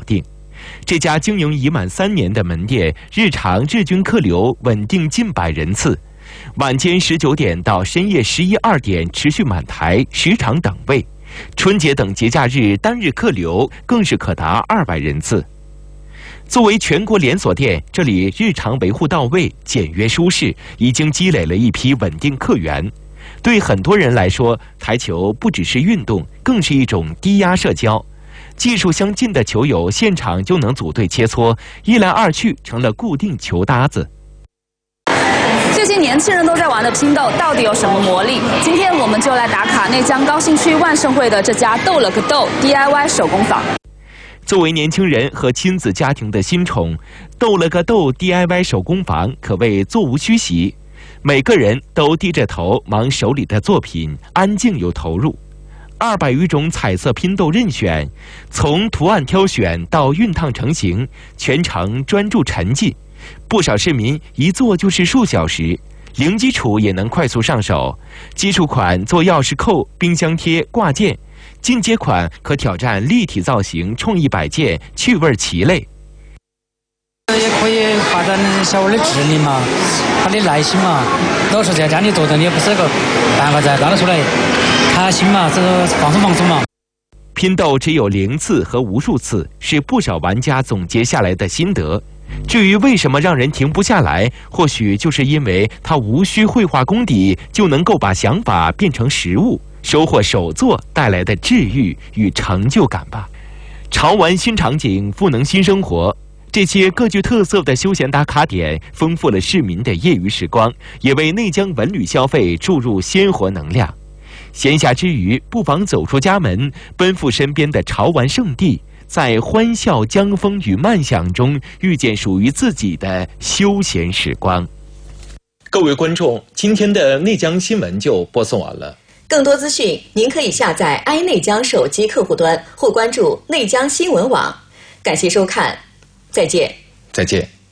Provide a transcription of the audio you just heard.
定。这家经营已满3年的门店，日常日均客流稳定近100人次，晚间19点到深夜11、2点持续满台，时常等位。春节等节假日单日客流更是可达200人次。作为全国连锁店，这里日常维护到位，简约舒适，已经积累了一批稳定客源。对很多人来说，台球不只是运动，更是一种低压社交。技术相近的球友现场就能组队切磋，一来二去成了固定球搭子。 这些年轻人都在玩的拼豆到底有什么魔力？今天我们就来打卡内江高新区万盛汇的这家斗了个豆 DIY 手工坊。 作为年轻人和亲子家庭的新宠，斗了个豆 DIY 手工坊可谓座无虚席。每个人都低着头忙手里的作品，安静又投入。200余种彩色拼豆任选，从图案挑选到熨烫成型，全程专注沉浸。不少市民一做就是数小时，零基础也能快速上手。基础款做钥匙扣、冰箱贴、挂件，进阶款可挑战立体造型、创意摆件、趣味棋类。 也可以发展小孩的智力嘛，他的耐心嘛。老是在家里坐着，你也不是个办法噻，拉得出来，开心嘛，这个放松嘛。 拼豆只有0次和无数次，是不少玩家总结下来的心得。至于为什么让人停不下来，或许就是因为它无需绘画功底就能够把想法变成实物，收获手作带来的治愈与成就感吧。潮玩新场景，赋能新生活。这些各具特色的休闲打卡点，丰富了市民的业余时光，也为内江文旅消费注入鲜活能量。闲暇之余，不妨走出家门，奔赴身边的潮玩胜地，在欢笑江风与慢享中，遇见属于自己的休闲时光。各位观众，今天的内江新闻就播送完了。 更多资讯，您可以下载爱内江手机客户端或关注内江新闻网。感谢收看，再见。 再见。